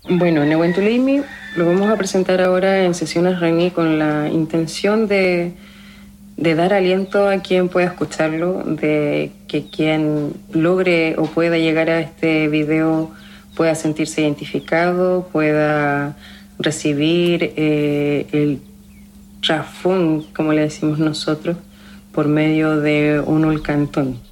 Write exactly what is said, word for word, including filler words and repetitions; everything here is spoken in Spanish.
Bueno, Nehuentuleimi lo vamos a presentar ahora en sesiones Reni con la intención de, de dar aliento a quien pueda escucharlo, de que quien logre o pueda llegar a este video pueda sentirse identificado, pueda recibir eh, el trafón, como le decimos nosotros, por medio de un ulcantón.